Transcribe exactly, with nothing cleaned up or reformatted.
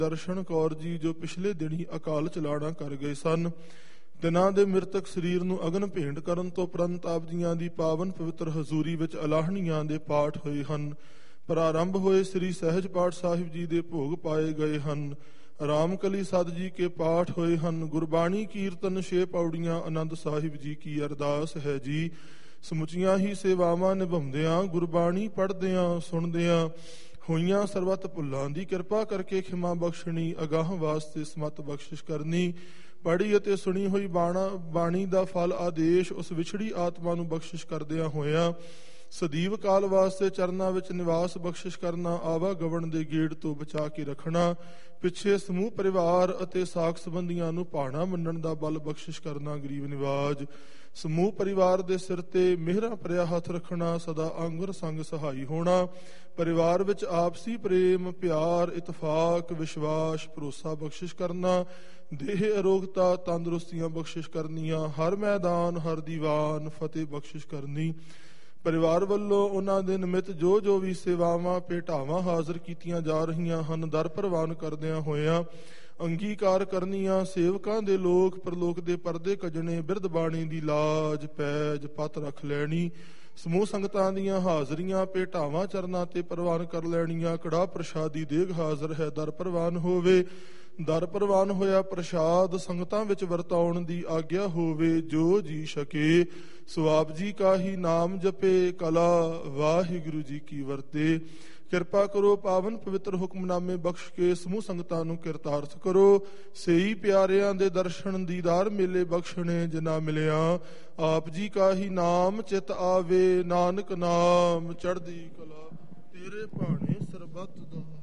ਦਰਸ਼ਨ ਕੌਰ ਜੀ ਜੋ ਪਿਛਲੇ ਦਿਨੀ ਅਕਾਲ ਚਲਾਣਾ ਕਰ ਗਏ ਸਨ। ਤਿਨਾਂ ਦੇ ਮ੍ਰਿਤਕ ਸਰੀਰ ਨੂੰ ਅਗਨ ਭੇਂਟ ਕਰਨ ਤੋਂ ਉਪਰੰਤ ਆਪ ਜੀਆਂ ਦੀ ਪਾਵਨ ਪਵਿੱਤਰ ਹਜ਼ੂਰੀ ਵਿੱਚ ਅਲਾਹਣੀਆਂ ਦੇ ਪਾਠ ਹੋਏ ਹਨ। ਪ੍ਰਾਰੰਭ ਹੋਏ ਸ੍ਰੀ ਸਹਿਜ ਪਾਠ ਸਾਹਿਬ ਜੀ ਦੇ ਭੋਗ ਪਾਏ ਗਏ ਹਨ। ਰਾਮਕਲੀ ਸਦ ਜੀ ਕੇ ਪਾਠ ਹੋਏ ਹਨ। ਗੁਰਬਾਣੀ ਕੀਰਤਨ ਛੇ ਪੌੜੀਆਂ ਆਨੰਦ ਸਾਹਿਬ ਜੀ ਕੀ ਅਰਦਾਸ ਹੈ ਜੀ। ਸਮੁੱਚੀਆਂ ਹੀ ਸੇਵਾਵਾਂ ਨਿਭਾਉਂਦਿਆਂ ਗੁਰਬਾਣੀ ਪੜ੍ਹਦਿਆਂ ਸੁਣਦਿਆਂ ਹੋਈਆਂ ਸਰਬੱਤ ਭੁੱਲਾਂ ਦੀ ਕਿਰਪਾ ਕਰਕੇ ਖਿਮਾ ਬਖਸ਼ਣੀ, ਅਗਾਹ ਵਾਸਤੇ ਸਮਤ ਬਖਸ਼ਿਸ਼ ਕਰਨੀ। ਪੜ੍ਹੀ ਅਤੇ ਸੁਣੀ ਹੋਈ ਬਾਣਾ ਬਾਣੀ ਦਾ ਫਲ ਆਦੇਸ਼ ਉਸ ਵਿਛੜੀ ਆਤਮਾ ਨੂੰ ਬਖਸ਼ਿਸ਼ ਕਰਦਿਆਂ ਹੋਇਆਂ ਸਦੀਵ ਕਾਲ ਵਾਸਤੇ ਚਰਨਾਂ ਵਿੱਚ ਨਿਵਾਸ ਬਖਸ਼ਿਸ਼ ਕਰਨਾ। ਆਵਾਗਵਣ ਦੇ ਗੇੜ ਤੋਂ ਬਚਾ ਕੇ ਰੱਖਣਾ। ਪਿੱਛੇ ਸਮੂਹ ਪਰਿਵਾਰ ਅਤੇ ਸਾਕ ਸੰਬੰਧੀਆਂ ਨੂੰ ਭਾਣਾ ਮੰਨਣ ਦਾ ਬਲ ਬਖਸ਼ਿਸ਼ ਕਰਨਾ। ਗਰੀਬ ਨਿਵਾਜ ਸਮੂਹ ਪਰਿਵਾਰ ਦੇ ਸਿਰ ਤੇ ਮਿਹਰਾਂ ਭਰਿਆ ਹੱਥ ਰੱਖਣਾ। ਸਦਾ ਆਂਗੁਰ ਸੰਗ ਸਹਾਈ ਹੋਣਾ। ਪਰਿਵਾਰ ਵਿੱਚ ਆਪਸੀ ਪ੍ਰੇਮ, ਪਿਆਰ, ਇਤਫਾਕ, ਵਿਸ਼ਵਾਸ, ਭਰੋਸਾ ਬਖਸ਼ਿਸ਼ ਕਰਨਾ। ਦੇਹ ਅਰੋਗਤਾ, ਤੰਦਰੁਸਤੀਆਂ ਬਖਸ਼ਿਸ਼ ਕਰਨੀਆਂ। ਹਰ ਮੈਦਾਨ, ਹਰ ਦੀਵਾਨ ਫਤਿਹ ਬਖਸ਼ਿਸ਼ ਕਰਨੀ। ਪਰਿਵਾਰ ਵੱਲੋਂ ਉਹਨਾਂ ਦੇ ਨਿਮਿਤ ਜੋ ਜੋ ਵੀ ਸੇਵਾਵਾਂ ਭੇਟਾਵਾਂ ਹਾਜ਼ਰ ਕੀਤੀਆਂ ਜਾ ਰਹੀਆਂ ਹਨ, ਦਰ ਪ੍ਰਵਾਨ ਕਰਦਿਆਂ ਹੋਇਆਂ ਅੰਗੀਕਾਰ ਕਰਨੀਆਂ। ਸੇਵਕਾਂ ਦੇ ਲੋਕ ਪਰਲੋਕ ਦੇ ਪਰਦੇ ਕੱਜਣੇ। ਬਿਰਧ ਬਾਣੀ ਦੀ ਲਾਜ ਪੈਜ ਪੱਤ ਰੱਖ ਲੈਣੀ। ਸਮੂਹ ਸੰਗਤਾਂ ਦੀਆਂ ਹਾਜ਼ਰੀਆਂ ਭੇਟਾਵਾਂ ਚਰਨਾਂ ਤੇ ਪ੍ਰਵਾਨ ਕਰ ਲੈਣੀਆਂ। ਕੜਾਹ ਪ੍ਰਸ਼ਾਦੀ ਦੇਗ ਹਾਜ਼ਰ ਹੈ, ਦਰ ਪ੍ਰਵਾਨ ਹੋਵੇ। ਦਰ ਪ੍ਰਵਾਨ ਹੋਇਆ ਪ੍ਰਸ਼ਾਦ ਸੰਗਤਾਂ ਵਿੱਚ ਵਰਤਾਉਣ ਦੀ ਆਗਿਆ ਹੋਵੇ। ਜੋ ਜੀ ਸਕੇ ਸੋ ਆਪ ਜੀ ਕਾ ਹੀ ਨਾਮ ਜਪੇ। ਕਲਾ ਵਾਹਿਗੁਰੂ ਜੀ ਕੀ ਵਰਤੇ। ਕਿਰਪਾ ਕਰੋ ਪਾਵਨ ਪਵਿੱਤਰ ਹੁਕਮਨਾਮੇ ਬਖਸ਼ ਕੇ ਸਮੂਹ ਸੰਗਤਾਂ ਨੂੰ ਕਿਰਤਾਰਥ ਕਰੋ। ਸਹੀ ਪਿਆਰਿਆਂ ਦੇ ਦਰਸ਼ਨ ਦੀਦਾਰ ਮੇਲੇ ਬਖਸ਼ਣੇ ਜਿਨ੍ਹਾਂ ਮਿਲਿਆ। ਆਪ ਜੀ ਕਾ ਹੀ ਨਾਮ ਚਿਤ ਆਵੇ। ਨਾਨਕ ਨਾਮ ਚੜ੍ਹਦੀ ਕਲਾ ਤੇਰੇ ਭਾਣੇ ਸਰਬੱਤ ਦਾ।